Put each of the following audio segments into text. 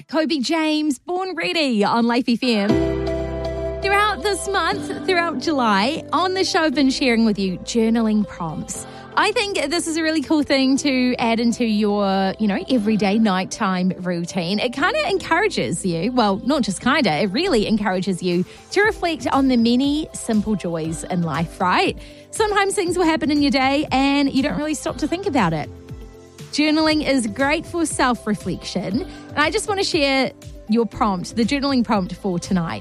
Kobe James, Born Ready on Life FM. Throughout this month, throughout July, on the show I've been sharing with you journaling prompts. I think this is a really cool thing to add into your, everyday nighttime routine. It kind of encourages you, well, not just kind of, it really encourages you to reflect on the many simple joys in life, right? Sometimes things will happen in your day and you don't really stop to think about it. Journaling is great for self-reflection. And I just want to share your prompt, the journaling prompt for tonight.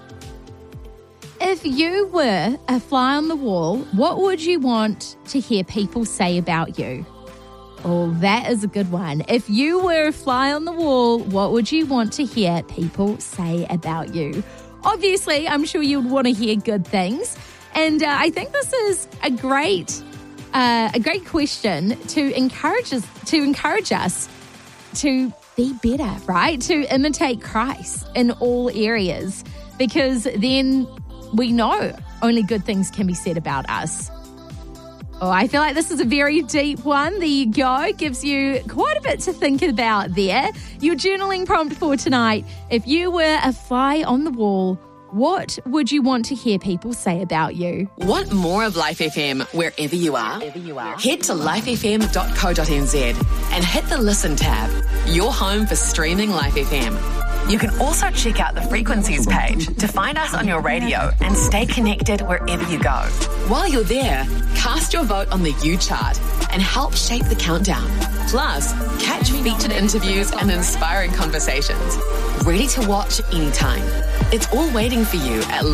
If you were a fly on the wall, what would you want to hear people say about you? Oh, that is a good one. If you were a fly on the wall, what would you want to hear people say about you? Obviously, I'm sure you'd want to hear good things. And I think this is a great question to encourage us to be better, right? To imitate Christ in all areas, because then we know only good things can be said about us. Oh, I feel like this is a very deep one. There you go. Gives you quite a bit to think about there. Your journaling prompt for tonight. If you were a fly on the wall, what would you want to hear people say about you? Want more of Life FM wherever you are? Head to lifefm.co.nz and hit the Listen tab, your home for streaming Life FM. You can also check out the frequencies page to find us on your radio and stay connected wherever you go. While you're there, cast your vote on the U chart and help shape the countdown. Plus, catch featured interviews and inspiring conversations. Ready to watch anytime. It's all waiting for you at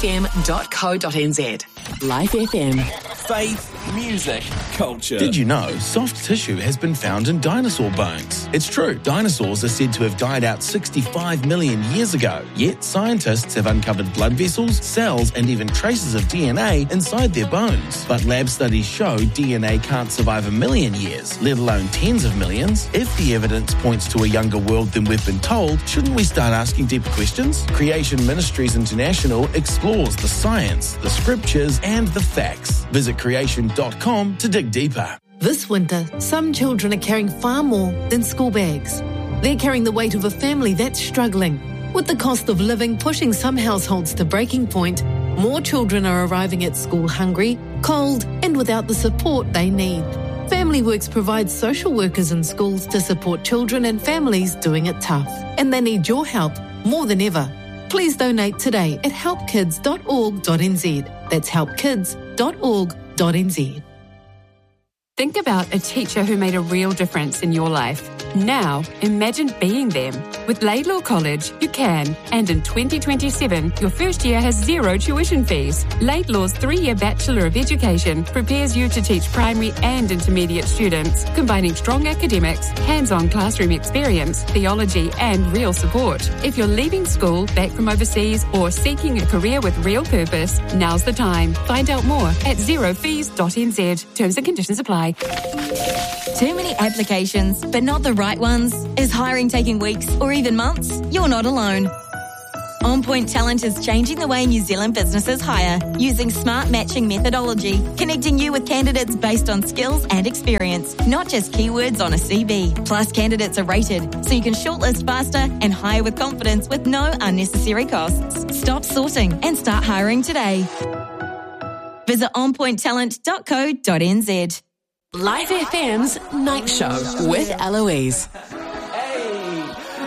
lifefm.co.nz. Life FM. Faith, music, culture. Did you know soft tissue has been found in dinosaur bones? It's true. Dinosaurs are said to have died out 65 million years ago. Yet scientists have uncovered blood vessels, cells, and even traces of DNA inside their bones. But lab studies show DNA can't survive a million years, let alone tens of millions. If the evidence points to a younger world than we've been told, shouldn't we start asking deeper questions? Creation Ministries International explores the science, the scriptures, and the facts. Visit creation.com to dig deeper. This winter, some children are carrying far more than school bags. They're carrying the weight of a family that's struggling. With the cost of living pushing some households to breaking point, more children are arriving at school hungry, cold, and without the support they need. Family Works provides social workers in schools to support children and families doing it tough. And they need your help more than ever. Please donate today at helpkids.org.nz. That's helpkids.org.nz. Think about a teacher who made a real difference in your life. Now, imagine being them. With Laidlaw College, you can. And in 2027, your first year has zero tuition fees. Laidlaw's 3-year Bachelor of Education prepares you to teach primary and intermediate students, combining strong academics, hands-on classroom experience, theology, and real support. If you're leaving school, back from overseas, or seeking a career with real purpose, now's the time. Find out more at zerofees.nz. Terms and conditions apply. Too many applications, but not the right ones? Is hiring taking weeks or even months? You're not alone. On Point Talent is changing the way New Zealand businesses hire, using smart matching methodology, connecting you with candidates based on skills and experience, not just keywords on a CV. Plus, candidates are rated, so you can shortlist faster and hire with confidence with no unnecessary costs. Stop sorting and start hiring today. Visit onpointtalent.co.nz. Live FM's Night Show with Eloise.